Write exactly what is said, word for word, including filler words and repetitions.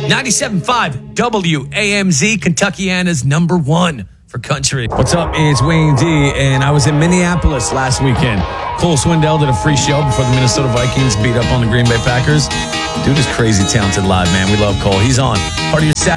ninety-seven point five W A M Z, Kentuckiana's number one for country. What's up? It's Wayne D, and I was in Minneapolis last weekend. Cole Swindell did a free show before the Minnesota Vikings beat up on the Green Bay Packers. Dude is crazy talented live, man. We love Cole. He's on. Part of your Saturday